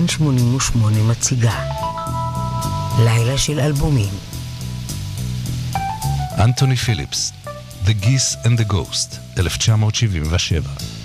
כאן 88 מציגה לילה של אלבומים. אנטוני פיליפס, The Geese and the Ghost, 1977.